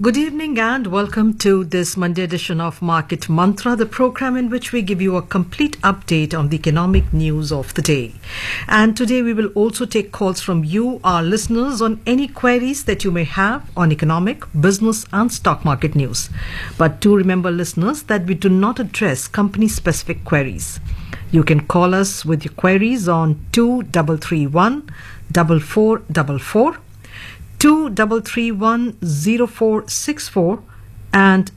Good evening and welcome to this Monday edition of Market Mantra, the program in which we give you a complete update on the economic news of the day. And today we will also take calls from you, our listeners, on any queries that you may have on economic, business and stock market news. But do remember, listeners, that we do not address company-specific queries. You can call us with your queries on 2331 4444. 2331-0464 and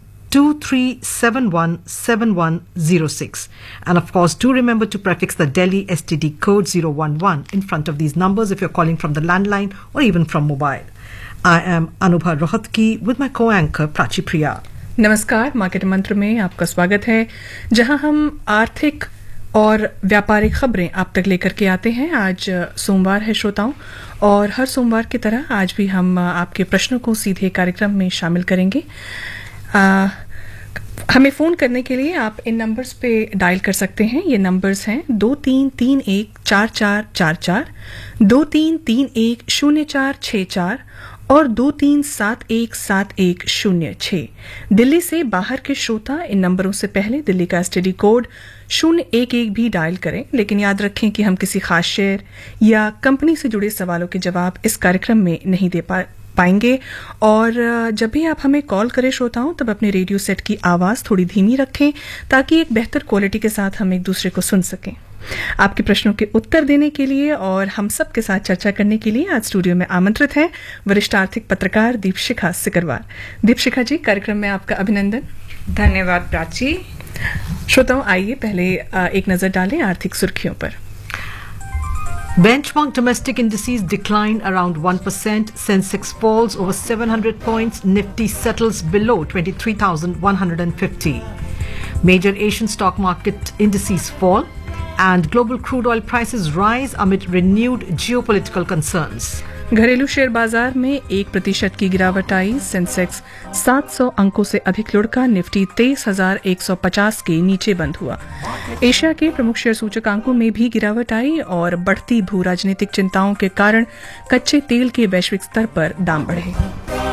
2371-7106. And of course, do remember to prefix the Delhi STD code 011 in front of these numbers if you're calling from the landline or even from mobile. I am Anubha Rohatgi with my co-anchor Prachi Priya. नमस्कार, market मंत्र में आपका स्वागत है, जहां हम आर्थिक और व्यापारिक खबरें आप तक लेकर के आते हैं। आज सोमवार है श्रोताओं, और हर सोमवार की तरह आज भी हम आपके प्रश्नों को सीधे कार्यक्रम में शामिल करेंगे। हमें फ़ोन करने के लिए आप इन नंबर्स पे डायल कर सकते हैं। ये नंबर्स हैं 2331-4444, 2331-0464 और 23717106। दिल्ली से बाहर के श्रोता इन नंबरों से पहले दिल्ली का एसटीडी कोड 011 भी डायल करें, लेकिन याद रखें कि हम किसी खास शेयर या कंपनी से जुड़े सवालों के जवाब इस कार्यक्रम में नहीं दे पाएंगे। और जब भी आप हमें कॉल करें श्रोताओं, तब अपने रेडियो सेट की आवाज़ थोड़ी धीमी रखें ताकि एक बेहतर क्वालिटी के साथ हम एक दूसरे को सुन सकें। आपके प्रश्नों के उत्तर देने के लिए और हम सब के साथ चर्चा करने के लिए आज स्टूडियो में आमंत्रित हैं वरिष्ठ आर्थिक पत्रकार दीपशिखा सिकरवार। दीपशिखा जी, कार्यक्रम में आपका अभिनंदन। धन्यवाद प्राची। श्रोताओं, आइए पहले एक नजर डालें आर्थिक सुर्खियों पर। Benchmark domestic indices decline around 1%. Sensex falls over 700 points. Nifty settles below 23,150. Major Asian stock market indices fall, and global crude oil prices rise amid renewed geopolitical concerns. घरेलू शेयर बाजार में 1% की गिरावट आई। सेंसेक्स 700 अंकों से अधिक लुढ़का, निफ्टी 23,150 के नीचे बंद हुआ। एशिया के प्रमुख शेयर सूचकांकों में भी गिरावट आई और बढ़ती भू राजनीतिक चिंताओं के कारण कच्चे तेल के वैश्विक स्तर पर दाम बढ़े।